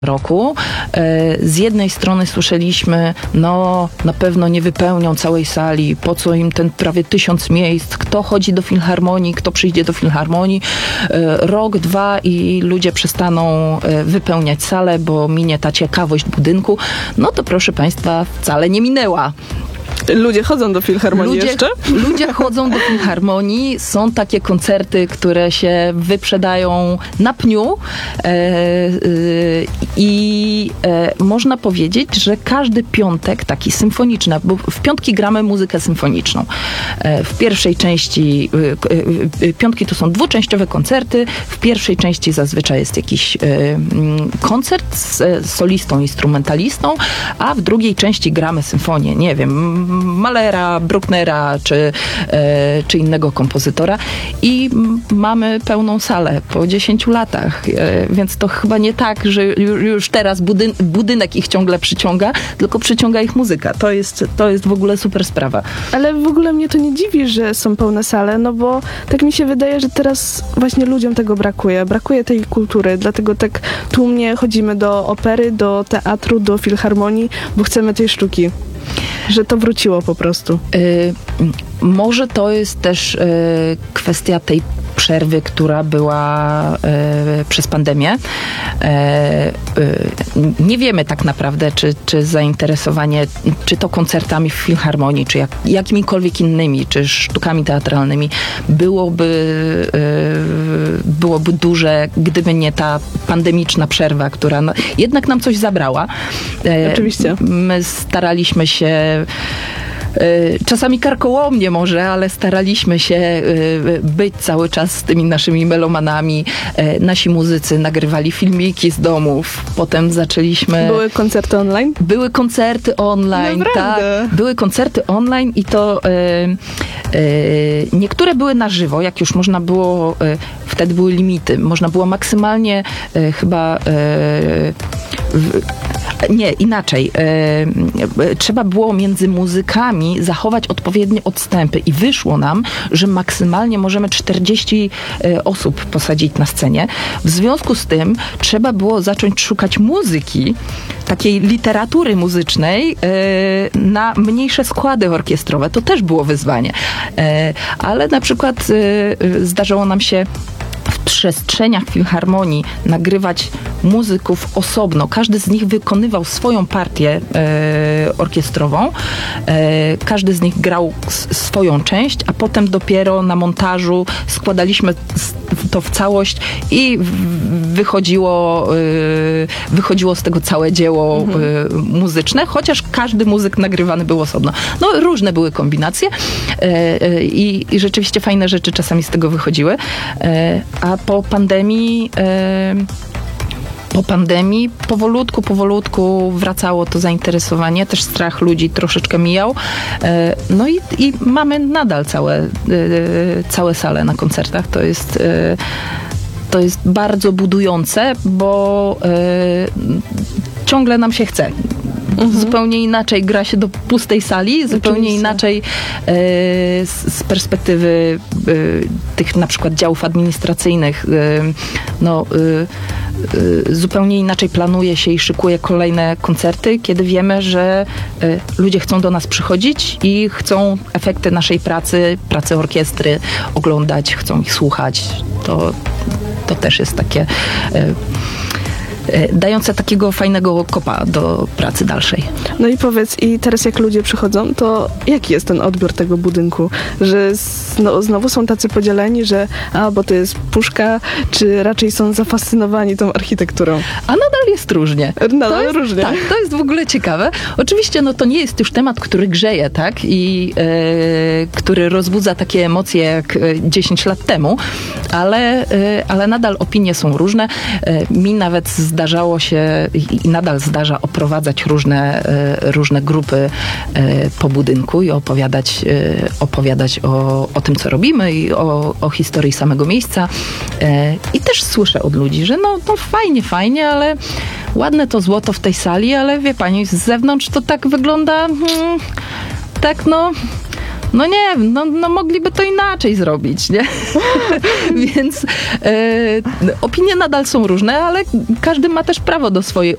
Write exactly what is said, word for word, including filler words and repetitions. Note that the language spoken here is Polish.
roku. Z jednej strony słyszeliśmy, no na pewno nie wypełnią całej sali, po co im ten prawie tysiąc miejsc, kto chodzi do filharmonii, kto przyjdzie do filharmonii. Rok, dwa i ludzie przestaną wypełniać salę, bo minie ta ciekawość budynku. No to proszę Państwa, wcale nie minęła. Ludzie chodzą do filharmonii ludzie, jeszcze? Ludzie chodzą do filharmonii. Są takie koncerty, które się wyprzedają na pniu e, e, i e, można powiedzieć, że każdy piątek taki symfoniczny, bo w piątki gramy muzykę symfoniczną. E, w pierwszej części, e, e, piątki to są dwuczęściowe koncerty. W pierwszej części zazwyczaj jest jakiś e, koncert z e, solistą, instrumentalistą, a w drugiej części gramy symfonię. Nie wiem, Mahlera, Brucknera czy, e, czy innego kompozytora i m, mamy pełną salę po dziesięciu latach, e, więc to chyba nie tak, że już, już teraz budyn- budynek ich ciągle przyciąga, tylko przyciąga ich muzyka. To jest, to jest w ogóle super sprawa. Ale w ogóle mnie to nie dziwi, że są pełne sale, no bo tak mi się wydaje, że teraz właśnie ludziom tego brakuje. Brakuje tej kultury, dlatego tak tłumnie chodzimy do opery, do teatru, do filharmonii, bo chcemy tej sztuki. Że to wróciło po prostu. Y, może to jest też y, kwestia tej przerwy, która była y, przez pandemię. Y, y, nie wiemy tak naprawdę, czy, czy zainteresowanie, czy to koncertami w filharmonii, czy jak, jakimikolwiek innymi, czy sztukami teatralnymi byłoby, y, byłoby duże, gdyby nie ta pandemiczna przerwa, która no, jednak nam coś zabrała. Y, Oczywiście. My staraliśmy się czasami karkołomnie może, ale staraliśmy się być cały czas z tymi naszymi melomanami. Nasi muzycy nagrywali filmiki z domów. Potem zaczęliśmy... Były koncerty online? Były koncerty online, Naprawdę? tak. Były koncerty online i to e, e, niektóre były na żywo, jak już można było, e, wtedy były limity. Można było maksymalnie e, chyba... E, w, Nie, inaczej. E, trzeba było między muzykami zachować odpowiednie odstępy i wyszło nam, że maksymalnie możemy czterdzieści e, osób posadzić na scenie. W związku z tym trzeba było zacząć szukać muzyki, takiej literatury muzycznej e, na mniejsze składy orkiestrowe. To też było wyzwanie. E, ale na przykład e, zdarzało nam się w przestrzeniach filharmonii nagrywać muzyków osobno. Każdy z nich wykonywał swoją partię e, orkiestrową. E, każdy z nich grał s- swoją część, a potem dopiero na montażu składaliśmy to w całość i w- wychodziło, e, wychodziło z tego całe dzieło mhm. e, muzyczne, chociaż każdy muzyk nagrywany był osobno. No różne były kombinacje e, e, i, i rzeczywiście fajne rzeczy czasami z tego wychodziły. E, a po pandemii e, Po pandemii powolutku, powolutku wracało to zainteresowanie, też strach ludzi troszeczkę mijał. No i, i mamy nadal całe, całe sale na koncertach. To jest, to jest bardzo budujące, bo ciągle nam się chce. Mhm. Zupełnie inaczej gra się do pustej sali, zupełnie Oczywiście. inaczej e, z, z perspektywy e, tych na przykład działów administracyjnych e, no, e, e, zupełnie inaczej planuje się i szykuje kolejne koncerty, kiedy wiemy, że e, ludzie chcą do nas przychodzić i chcą efekty naszej pracy, pracy orkiestry oglądać, chcą ich słuchać. To, to też jest takie e, dające takiego fajnego kopa do pracy dalszej. No i powiedz, i teraz jak ludzie przychodzą, to jaki jest ten odbiór tego budynku? Że zno, znowu są tacy podzieleni, że a, bo to jest puszka, czy raczej są zafascynowani tą architekturą? A nadal jest różnie. Nadal to jest, różnie. Tak, to jest w ogóle ciekawe. Oczywiście no to nie jest już temat, który grzeje, tak? I e, który rozbudza takie emocje jak dziesięć lat temu, ale, e, ale nadal opinie są różne. E, mi nawet zdarzało się i nadal zdarza oprowadzać różne, różne grupy po budynku i opowiadać, opowiadać o, o tym, co robimy i o, o historii samego miejsca. I też słyszę od ludzi, że no, no fajnie, fajnie, ale ładne to złoto w tej sali, ale wie pani, z zewnątrz to tak wygląda hmm, tak no no nie wiem, no, no mogliby to inaczej zrobić, nie? Więc e, opinie nadal są różne, ale każdy ma też prawo do swojej